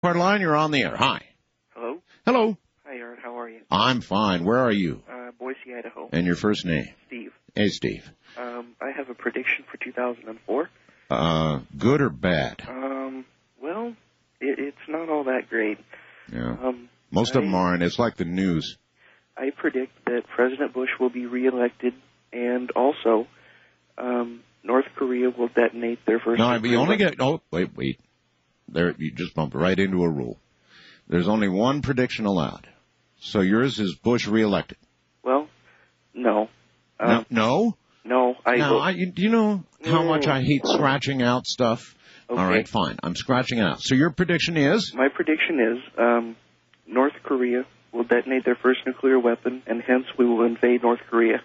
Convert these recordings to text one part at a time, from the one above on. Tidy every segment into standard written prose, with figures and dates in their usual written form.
Part line, you're on the air. Hi. Hello? Hello. Hi, Art. How are you? I'm fine. Where are you? Boise, Idaho. And your first name? Steve. Hey, Steve. I have a prediction for 2004. Good or bad? Well, it's not all that great. Yeah. Most of them aren't. It's like the news. I predict that President Bush will be reelected, and also North Korea will detonate their first... No, you only get... Oh, wait. There, you just bumped right into a rule. There's only one prediction allowed. So yours is Bush reelected. Well, no. No? No, do you know how much I hate scratching out stuff? Okay. All right, fine. I'm scratching it out. So your prediction is? My prediction is North Korea will detonate their first nuclear weapon, and hence we will invade North Korea.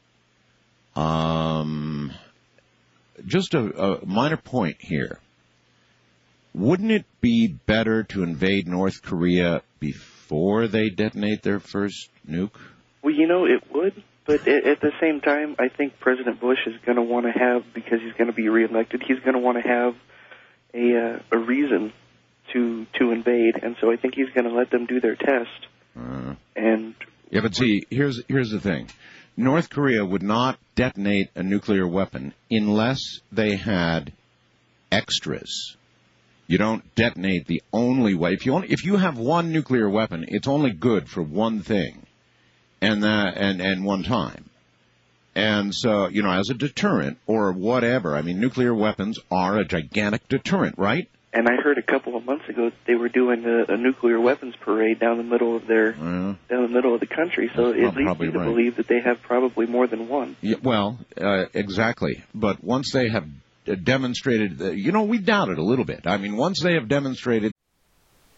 Just a minor point here. Wouldn't it be better to invade North Korea before they detonate their first nuke? Well, it would, but at the same time, I think President Bush is going to want to have, because he's going to be reelected, he's going to want to have a reason to invade, and so I think he's going to let them do their test. Yeah, but see, here's the thing. North Korea would not detonate a nuclear weapon unless they had extras. You don't detonate the only way. If you have one nuclear weapon, it's only good for one thing, and one time. And so, as a deterrent or whatever, I mean, nuclear weapons are a gigantic deterrent, right? And I heard a couple of months ago they were doing a nuclear weapons parade down the middle of down the middle of the country. So it leads me to believe that they have probably more than one. Yeah, well, exactly. But once they have demonstrated, we doubt it a little bit. I mean, once they have demonstrated